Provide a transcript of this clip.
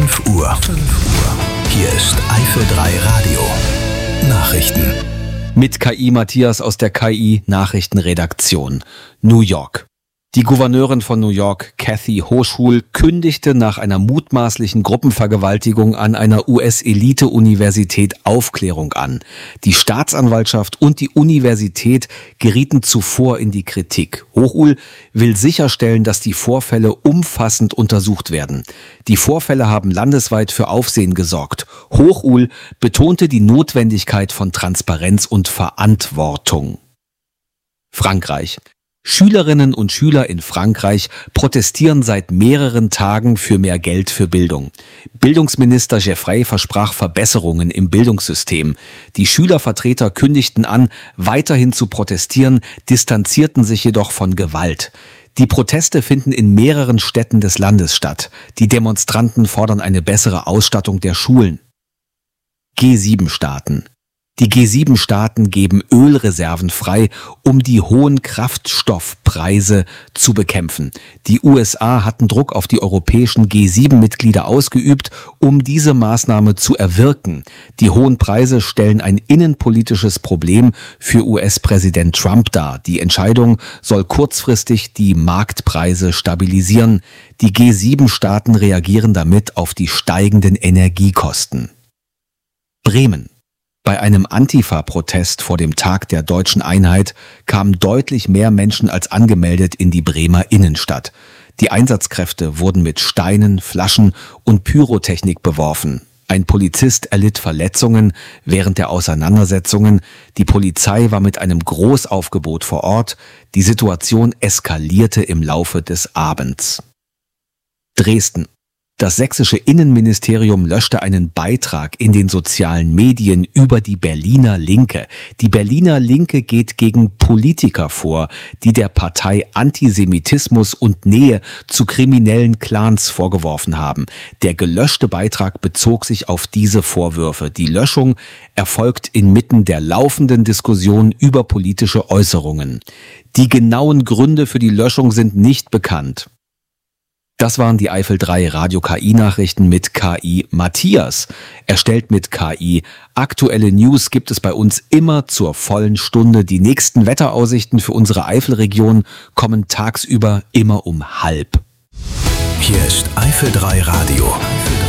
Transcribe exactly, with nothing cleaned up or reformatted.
fünf Uhr. fünf Uhr. Hier ist Eifel drei Radio. Nachrichten. Mit K I Matthias aus der K I-Nachrichtenredaktion. New York. Die Gouverneurin von New York, Kathy Hochul, kündigte nach einer mutmaßlichen Gruppenvergewaltigung an einer U S-Elite-Universität Aufklärung an. Die Staatsanwaltschaft und die Universität gerieten zuvor in die Kritik. Hochul will sicherstellen, dass die Vorfälle umfassend untersucht werden. Die Vorfälle haben landesweit für Aufsehen gesorgt. Hochul betonte die Notwendigkeit von Transparenz und Verantwortung. Frankreich. Schülerinnen und Schüler in Frankreich protestieren seit mehreren Tagen für mehr Geld für Bildung. Bildungsminister Geoffrey versprach Verbesserungen im Bildungssystem. Die Schülervertreter kündigten an, weiterhin zu protestieren, distanzierten sich jedoch von Gewalt. Die Proteste finden in mehreren Städten des Landes statt. Die Demonstranten fordern eine bessere Ausstattung der Schulen. G sieben Staaten. Die G sieben Staaten geben Ölreserven frei, um die hohen Kraftstoffpreise zu bekämpfen. Die U S A hatten Druck auf die europäischen G sieben Mitglieder ausgeübt, um diese Maßnahme zu erwirken. Die hohen Preise stellen ein innenpolitisches Problem für U S-Präsident Trump dar. Die Entscheidung soll kurzfristig die Marktpreise stabilisieren. Die G sieben Staaten reagieren damit auf die steigenden Energiekosten. Bremen. Bei einem Antifa-Protest vor dem Tag der Deutschen Einheit kamen deutlich mehr Menschen als angemeldet in die Bremer Innenstadt. Die Einsatzkräfte wurden mit Steinen, Flaschen und Pyrotechnik beworfen. Ein Polizist erlitt Verletzungen während der Auseinandersetzungen. Die Polizei war mit einem Großaufgebot vor Ort. Die Situation eskalierte im Laufe des Abends. Dresden. Das sächsische Innenministerium löschte einen Beitrag in den sozialen Medien über die Berliner Linke. Die Berliner Linke geht gegen Politiker vor, die der Partei Antisemitismus und Nähe zu kriminellen Clans vorgeworfen haben. Der gelöschte Beitrag bezog sich auf diese Vorwürfe. Die Löschung erfolgt inmitten der laufenden Diskussion über politische Äußerungen. Die genauen Gründe für die Löschung sind nicht bekannt. Das waren die Eifel drei Radio K I-Nachrichten mit K I Matthias. Erstellt mit K I. Aktuelle News gibt es bei uns immer zur vollen Stunde. Die nächsten Wetteraussichten für unsere Eifelregion kommen tagsüber immer um halb. Hier ist Eifel drei Radio.